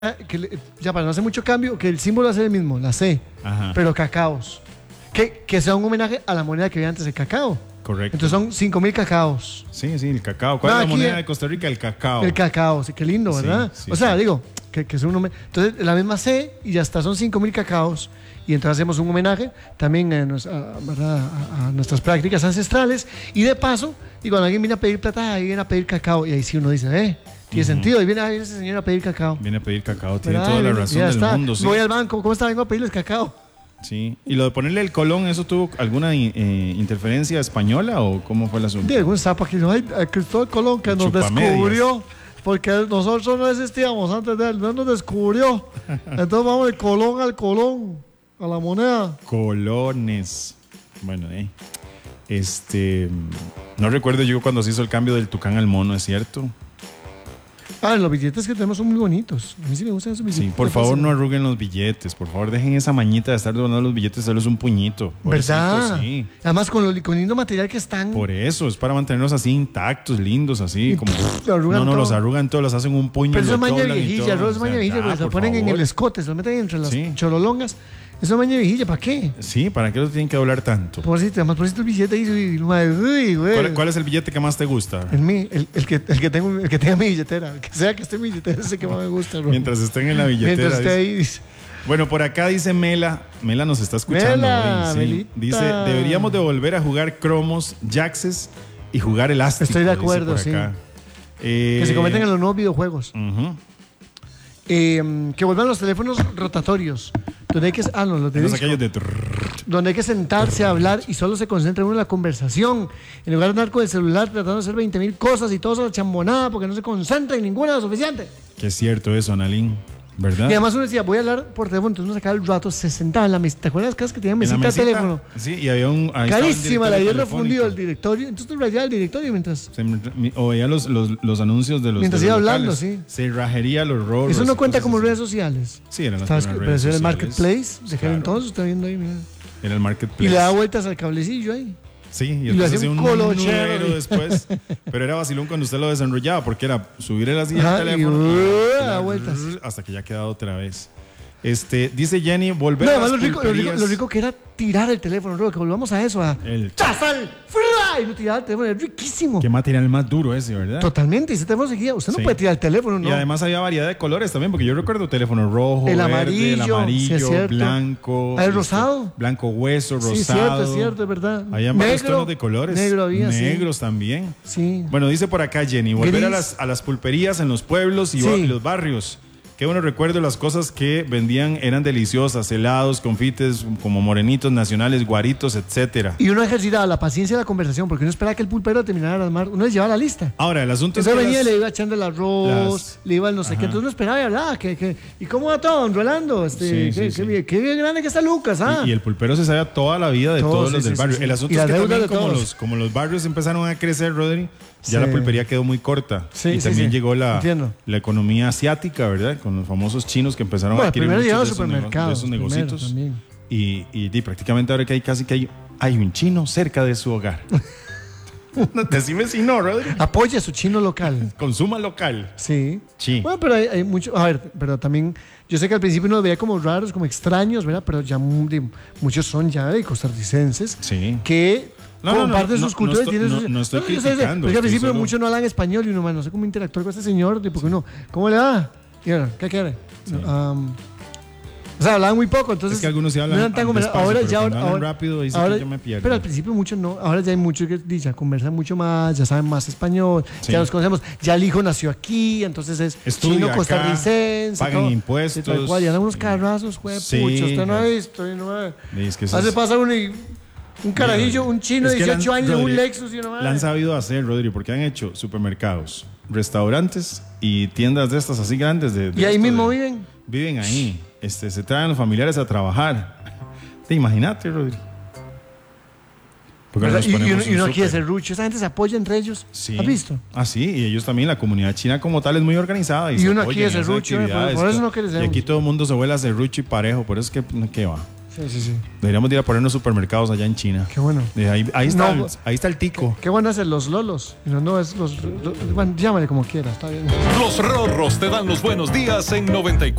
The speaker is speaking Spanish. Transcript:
ya para no hacer mucho cambio, que el símbolo va a ser el mismo, la C, Ajá. pero cacaos. Que sea un homenaje a la moneda que había antes, el cacao. Correcto. Entonces son 5,000 cacaos. Sí, el cacao. ¿Cuál es la moneda de Costa Rica? El cacao. El cacao, sí, qué lindo, ¿verdad? Sí, o sea, digo, que es un homenaje. Entonces, la misma C y ya está, son 5,000 cacaos. Y entonces hacemos un homenaje también ¿verdad? a nuestras prácticas ancestrales. Y de paso, y cuando alguien viene a pedir plata, ahí viene a pedir cacao. Y ahí sí uno dice, tiene sentido. Ahí viene ese señor a pedir cacao. Viene a pedir cacao, tiene ¿verdad? toda la razón del mundo. Sí. Voy al banco, ¿cómo está? Vengo a pedirles cacao. Sí. ¿Y lo de ponerle el colón, eso tuvo alguna interferencia española o cómo fue el asunto? De algún sapo aquí, a Cristóbal Colón que nos descubrió, porque nosotros no existíamos antes de él, no nos descubrió. Entonces vamos de colón al colón, a la moneda. Colones. Bueno, no recuerdo yo cuando se hizo el cambio del tucán al mono, ¿es cierto? Los billetes que tenemos son muy bonitos. A mí sí me gustan esos billetes. Sí, por favor no arruguen los billetes. Por favor dejen esa mañita de estar donando los billetes, solo es un puñito. ¿Verdad? Sí. Además con lindo material que están. Por eso, es para mantenerlos así intactos, lindos, así. Como, los arrugan todos, los hacen un puño. Pero eso es maña viejilla, es maña viejilla, porque se lo ponen en el escote, se lo meten entre las chololongas. Eso es maña viejilla, ¿para qué? Sí, ¿para qué los tienen que doblar tanto? Además, por el billete ahí, güey. ¿Cuál es el billete que más te gusta? El que tenga mi billetera, el que sea que esté en mi billetera, ese que más me gusta, bro. Mientras estén en la billetera. Mientras esté ahí, dice. Bueno, por acá dice Mela nos está escuchando hoy, sí. Dice, deberíamos de volver a jugar cromos, jaxes y jugar elástico. Estoy de acuerdo, sí. Que se cometen en los nuevos videojuegos. Que vuelvan los teléfonos rotatorios. Donde hay que, donde hay que sentarse a hablar y solo se concentra uno en la conversación. En lugar de andar con el celular tratando de hacer 20,000 cosas y todo eso chambonada porque no se concentra en ninguna lo suficiente. Que es cierto eso, Analín. ¿Verdad? Y además uno decía, voy a hablar por teléfono, entonces uno sacaba el rato, se sentaba en la mesa. ¿Te acuerdas las casas que tenían mesita de teléfono? Sí, y había carísima, la había refundido el directorio. Entonces tú rayabas el directorio mientras... O veía los anuncios de los... Mientras iba hablando, sí. Se rajería los roles. Eso no cuenta como redes sociales. Sí, eran las redes sociales. Pero era el marketplace, de aquel entonces, está viendo ahí, mira. Era el marketplace. Y le da vueltas al cablecillo ahí. Sí, y entonces hacía un número después. Pero era vacilón cuando usted lo desenrollaba, porque era subir el así al teléfono y dar vueltas hasta que ya quedaba otra vez. Dice Jenny, volver a las lo rico que era tirar el teléfono, que volvamos a eso, ¡chazal! Y no tirar el teléfono, es riquísimo. Qué material más duro ese, ¿verdad? Totalmente, ese teléfono seguía, usted no puede tirar el teléfono, ¿no? Y además había variedad de colores también, porque yo recuerdo teléfono rojo, el verde, amarillo, el amarillo, sí, blanco. ¿El rosado? Blanco hueso, rosado. Sí, es cierto, es verdad. Había varios tonos de colores. Negro había, negros también. Sí. Bueno, dice por acá Jenny, volver a las pulperías en los pueblos y los barrios. Qué bueno recuerdo, las cosas que vendían eran deliciosas, helados, confites, como morenitos nacionales, guaritos, etcétera. Y uno ejercitaba la paciencia de la conversación, porque uno esperaba que el pulpero terminara de armar, uno les llevaba la lista. Ahora, el asunto entonces es que venía y le iba echando el arroz, le iba el no sé qué, entonces uno esperaba y hablaba, ¿y cómo va todo, don Rolando? Qué bien grande que está Lucas, Y el pulpero se sabía toda la vida de todos los del barrio. El asunto es que también como los barrios empezaron a crecer, Rodri, ya la pulpería quedó muy corta. Y también llegó la economía asiática, ¿verdad? Con los famosos chinos que empezaron a adquirir muchos de esos negocios. Y prácticamente ahora que hay un chino cerca de su hogar. Decime si no, Rodri. Apoya a su chino local. Consuma local. Sí. Bueno, pero hay mucho. A ver, pero también. Yo sé que al principio uno veía como raros, como extraños, ¿verdad? Pero ya muchos son ya de costarricenses. Sí. Que. Comparten sus culturas. No estoy criticando. Porque al principio muchos no hablan español y uno, no sé cómo interactuar con este señor. Porque uno, ¿cómo le va? ¿Qué quiere? Sí. O sea, hablaban muy poco, entonces. Es que algunos sí hablan ahora ya rápido y que yo me pierdo. Pero al principio muchos no. Ahora ya hay muchos que ya conversan mucho más, ya saben más español, ya los conocemos. Ya el hijo nació aquí, entonces es chino costarricense. Pagan impuestos. Tal cual, ya dan unos carrazos, pucho. Usted no ha visto. Hace pasar un carajillo, un chino de 18 años, un Lexus y una madre. La han sabido hacer, Rodri, porque han hecho supermercados, restaurantes y tiendas de estas así grandes. ¿Y ahí mismo viven? Viven ahí. Se traen los familiares a trabajar. ¿Te imagínate, Rodri? Y uno quiere ser rucho. Esa gente se apoya entre ellos. Sí. ¿Has visto? Sí, y ellos también, la comunidad china como tal es muy organizada. Y uno quiere ser rucho, por eso no quiere ser. Y aquí todo el mundo se vuela a ser rucho y parejo, por eso es que ¿qué va? Sí. Deberíamos ir a ponernos supermercados allá en China. Qué bueno. Ahí está el tico. Qué bueno hacen los lolos. No es los... Bueno, llámale como quiera, está bien. Los Rorros te dan los buenos días en 94.